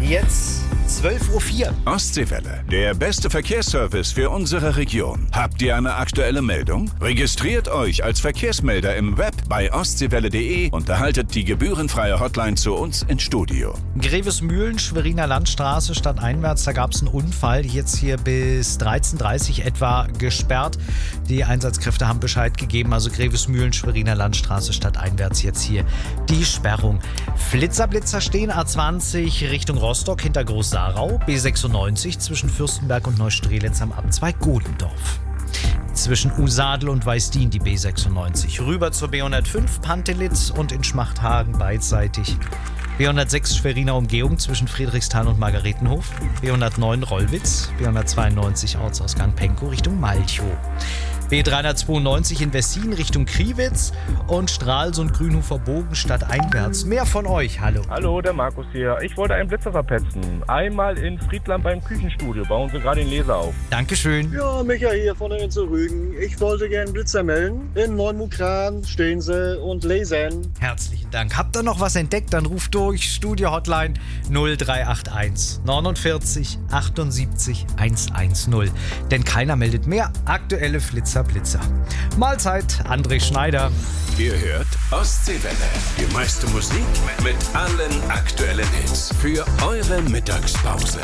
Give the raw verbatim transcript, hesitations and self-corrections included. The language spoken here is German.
Jetzt zwölf Uhr vier. Ostseewelle, der beste Verkehrsservice für unsere Region. Habt ihr eine aktuelle Meldung? Registriert euch als Verkehrsmelder im Web bei ostseewelle punkt de und erhaltet die gebührenfreie Hotline zu uns ins Studio. Grevesmühlen, Schweriner Landstraße, stadteinwärts, da gab es einen Unfall. Jetzt hier bis dreizehn Uhr dreißig etwa gesperrt. Die Einsatzkräfte haben Bescheid gegeben. Also Grevesmühlen, Schweriner Landstraße, stadteinwärts jetzt hier die Sperrung. Flitzerblitzer stehen A zwanzig Richtung Rostock hinter Groß-Sarau. B sechsundneunzig zwischen Fürstenberg und Neustrelitz am Abzweig Godendorf. Zwischen Usadel und Weißdien die B sechsundneunzig. Rüber zur B hundertfünf Pantelitz und in Schmachthagen beidseitig. B hundertsechs Schweriner Umgehung zwischen Friedrichsthal und Margaretenhof. B hundertneun Rollwitz. B hundertzweiundneunzig Ortsausgang Penkow Richtung Malchow. B dreihundertzweiundneunzig in Wessin Richtung Kriwitz und Stralsund Grünhofer Bogen stadteinwärts. Mehr von euch, hallo. Hallo, der Markus hier. Ich wollte einen Blitzer verpetzen. Einmal in Friedland beim Küchenstudio. Bauen Sie gerade den Laser auf. Dankeschön. Ja, Micha hier von der Insel Rügen. Ich wollte gerne Blitzer melden. In Neumukran stehen sie und lasern. Herzlichen Dank. Habt ihr noch was entdeckt? Dann ruft durch Studio Hotline null drei acht eins neunundvierzig achtundsiebzig hundertzehn. Denn keiner meldet mehr aktuelle Flitzer Blitzer. Mahlzeit, André Schneider. Ihr hört Ostseewelle. Die meiste Musik mit allen aktuellen Hits für eure Mittagspause.